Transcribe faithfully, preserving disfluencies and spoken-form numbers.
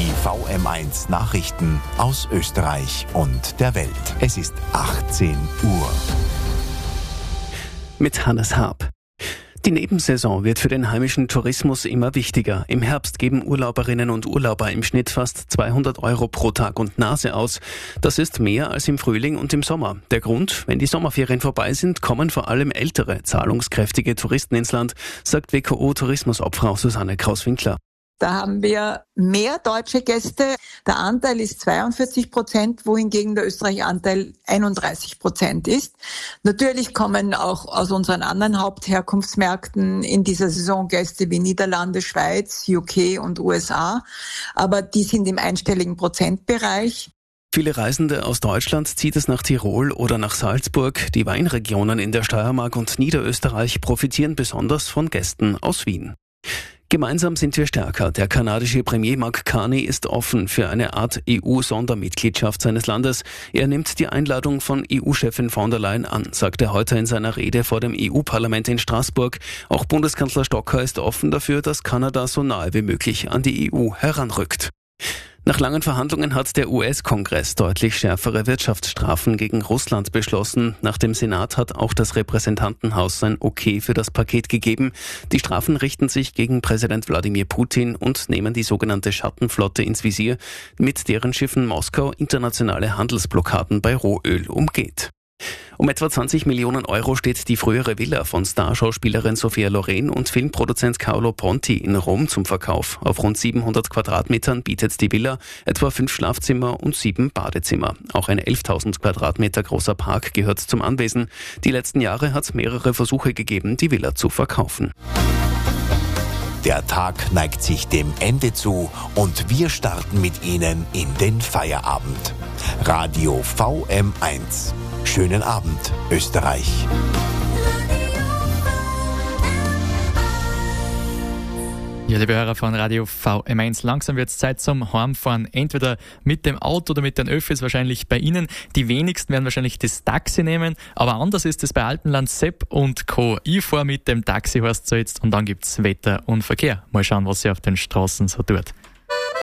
Die V M eins Nachrichten aus Österreich und der Welt. Es ist achtzehn Uhr. Mit Hannes Haab. Die Nebensaison wird für den heimischen Tourismus immer wichtiger. Im Herbst geben Urlauberinnen und Urlauber im Schnitt fast zweihundert Euro pro Tag und Nase aus. Das ist mehr als im Frühling und im Sommer. Der Grund: Wenn die Sommerferien vorbei sind, kommen vor allem ältere, zahlungskräftige Touristen ins Land, sagt W K O-Tourismusobfrau Susanne Kraus-Winkler. Da haben wir mehr deutsche Gäste. Der Anteil ist zweiundvierzig Prozent, wohingegen der Österreich-Anteil einunddreißig Prozent ist. Natürlich kommen auch aus unseren anderen Hauptherkunftsmärkten in dieser Saison Gäste wie Niederlande, Schweiz, U K und U S A. Aber die sind im einstelligen Prozentbereich. Viele Reisende aus Deutschland zieht es nach Tirol oder nach Salzburg. Die Weinregionen in der Steiermark und Niederösterreich profitieren besonders von Gästen aus Wien. Gemeinsam sind wir stärker. Der kanadische Premier Mark Carney ist offen für eine Art E U-Sondermitgliedschaft seines Landes. Er nimmt die Einladung von E U-Chefin von der Leyen an, sagt er heute in seiner Rede vor dem E U-Parlament in Straßburg. Auch Bundeskanzler Stocker ist offen dafür, dass Kanada so nahe wie möglich an die E U heranrückt. Nach langen Verhandlungen hat der U S-Kongress deutlich schärfere Wirtschaftsstrafen gegen Russland beschlossen. Nach dem Senat hat auch das Repräsentantenhaus sein Okay für das Paket gegeben. Die Strafen richten sich gegen Präsident Wladimir Putin und nehmen die sogenannte Schattenflotte ins Visier, mit deren Schiffen Moskau internationale Handelsblockaden bei Rohöl umgeht. Um etwa zwanzig Millionen Euro steht die frühere Villa von Starschauspielerin Sophia Loren und Filmproduzent Carlo Ponti in Rom zum Verkauf. Auf rund siebenhundert Quadratmetern bietet die Villa etwa fünf Schlafzimmer und sieben Badezimmer. Auch ein elftausend Quadratmeter großer Park gehört zum Anwesen. Die letzten Jahre hat es mehrere Versuche gegeben, die Villa zu verkaufen. Der Tag neigt sich dem Ende zu und wir starten mit Ihnen in den Feierabend. Radio V M eins. Schönen Abend, Österreich. Ja, liebe Hörer von Radio V M eins, langsam wird es Zeit zum Heimfahren. Entweder mit dem Auto oder mit den Öffis, wahrscheinlich bei Ihnen. Die wenigsten werden wahrscheinlich das Taxi nehmen, aber anders ist es bei Alpenland, Sepp und Co. Ich fahre mit dem Taxi, heißt so jetzt, und dann gibt's Wetter und Verkehr. Mal schauen, was sich auf den Straßen so tut.